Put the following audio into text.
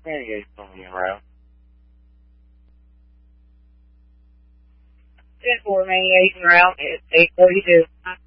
28 coming in route. 10-4, main 8 en route at 842.